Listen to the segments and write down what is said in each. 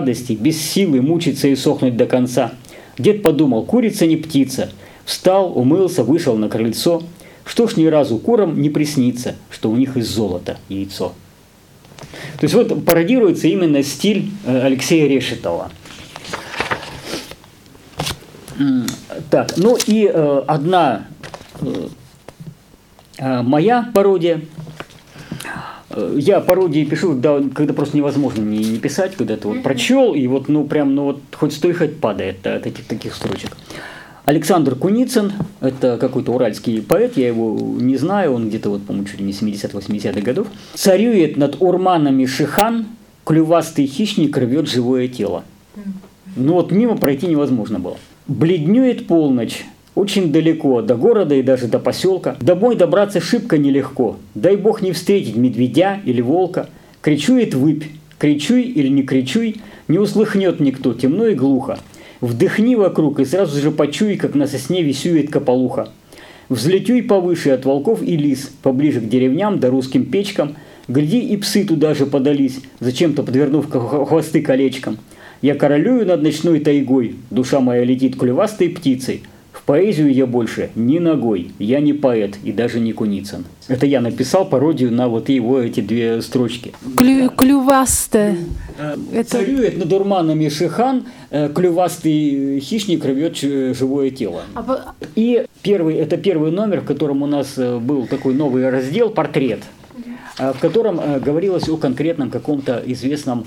радости, без силы мучиться и сохнуть до конца. Дед подумал, курица не птица. Встал, умылся, вышел на крыльцо. Что ж ни разу курам не приснится, что у них из золота яйцо. То есть вот пародируется именно стиль Алексея Решетова. Так, ну и одна моя пародия. Я пародии пишу, когда просто невозможно не писать, когда ты вот прочел, и вот, ну, прям, ну, вот, хоть стой, хоть падает от этих таких строчек. Александр Куницын, это какой-то уральский поэт, я его не знаю, он где-то, вот, по-моему, чуть ли не 70-80-х годов. Царюет над урманами Шихан, клювастый хищник рвет живое тело. Ну вот мимо пройти невозможно было. Бледнеет полночь. Очень далеко, до города и даже до поселка. Домой добраться шибко нелегко. Дай бог не встретить медведя или волка. Кричует выпь. Кричуй или не кричуй, не услыхнет никто, темно и глухо. Вдохни вокруг и сразу же почуй, как на сосне висюет кополуха. Взлетюй повыше от волков и лис, поближе к деревням да русским печкам. Гляди, и псы туда же подались, зачем-то подвернув хвосты колечком. Я королюю над ночной тайгой, душа моя летит клювастой птицей. В поэзию я больше ни ногой, я не поэт и даже не Куницын. Это я написал пародию на вот его эти две строчки. Клювастая. Царюет над урманами Шихан, клювастый хищник рвет живое тело. И это первый номер, в котором у нас был такой новый раздел «Портрет», в котором говорилось о конкретном каком-то известном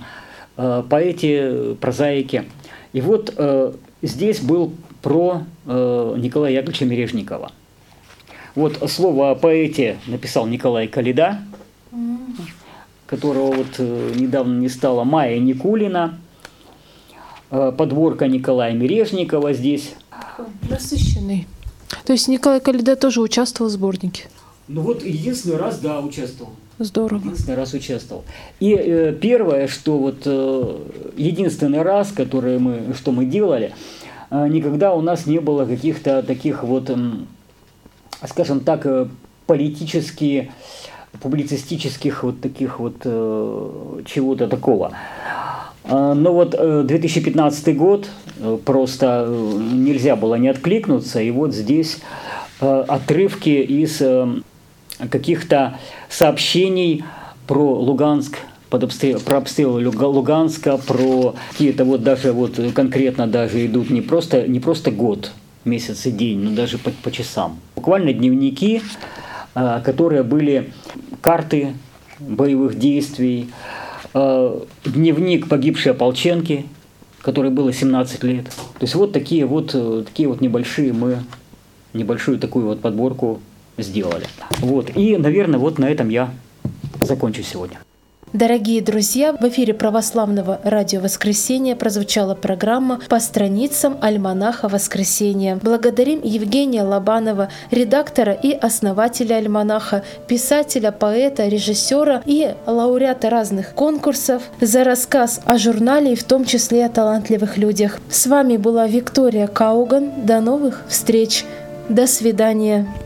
поэте, прозаике. И вот здесь был про Николая Яковлевича Мережникова. Вот слово о поэте написал Николай Калида, которого вот недавно не стало, Майя Никулина, подборка Николая Мережникова здесь. Насыщенный. То есть Николай Калида тоже участвовал в сборнике? Ну вот единственный раз, да, участвовал. Здорово. Единственный раз участвовал. И первое, что вот единственный раз, что мы делали, никогда у нас не было каких-то таких вот, скажем так, политически, публицистических вот таких вот чего-то такого. Но вот 2015 год просто нельзя было не откликнуться, и вот здесь отрывки из каких-то сообщений про Луганск, про обстрел Луганска, про какие-то вот даже вот конкретно даже идут не просто год, месяц и день, но даже по часам. Буквально дневники, которые были карты боевых действий, дневник погибшей ополченки, которой было 17 лет. То есть вот такие вот небольшую такую вот подборку сделали. Вот. И, наверное, вот на этом я закончу сегодня. Дорогие друзья, в эфире Православного радио «Воскресенье» прозвучала программа «По страницам альманаха Воскресенья». Благодарим Евгения Лобанова, редактора и основателя альманаха, писателя, поэта, режиссера и лауреата разных конкурсов за рассказ о журнале и в том числе о талантливых людях. С вами была Виктория Кауган. До новых встреч. До свидания.